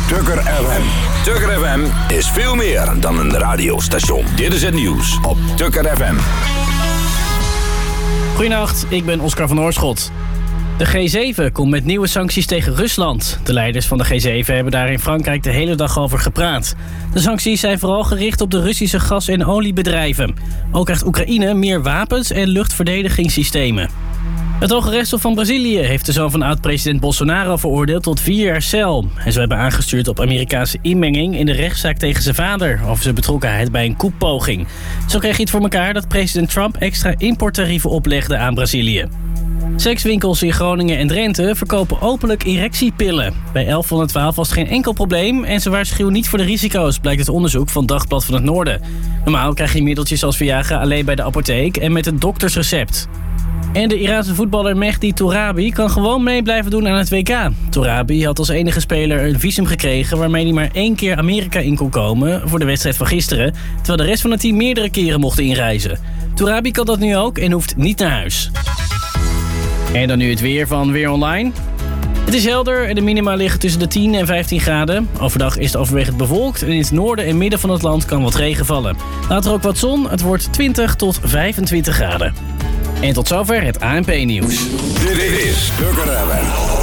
Tukker FM. Tukker FM is veel meer dan een radiostation. Dit is het nieuws op Tukker FM. Goedenacht, ik ben Oscar van Oorschot. De G7 komt met nieuwe sancties tegen Rusland. De leiders van de G7 hebben daar in Frankrijk de hele dag over gepraat. De sancties zijn vooral gericht op de Russische gas- en oliebedrijven. Ook krijgt Oekraïne meer wapens en luchtverdedigingssystemen. Het Hoge Rechtshof van Brazilië heeft de zoon van oud-president Bolsonaro veroordeeld tot 4 jaar cel. En ze hebben aangestuurd op Amerikaanse inmenging in de rechtszaak tegen zijn vader over zijn betrokkenheid bij een koepoging. Zo kreeg hij het voor elkaar dat president Trump extra importtarieven oplegde aan Brazilië. Sekswinkels in Groningen en Drenthe verkopen openlijk erectiepillen. Bij 1112 was het geen enkel probleem en ze waarschuwen niet voor de risico's, blijkt uit onderzoek van Dagblad van het Noorden. Normaal krijg je middeltjes als Viagra alleen bij de apotheek en met een doktersrecept. En de Iraanse voetballer Mehdi Torabi kan gewoon mee blijven doen aan het WK. Torabi had als enige speler een visum gekregen waarmee hij maar 1 keer Amerika in kon komen voor de wedstrijd van gisteren, terwijl de rest van het team meerdere keren mocht inreizen. Torabi kan dat nu ook en hoeft niet naar huis. En dan nu het weer van Weer Online. Het is helder en de minima liggen tussen de 10 en 15 graden. Overdag is het overwegend bewolkt en in het noorden en midden van het land kan wat regen vallen. Later ook wat zon, het wordt 20 tot 25 graden. En tot zover het ANP-nieuws. Dit is Tukker FM.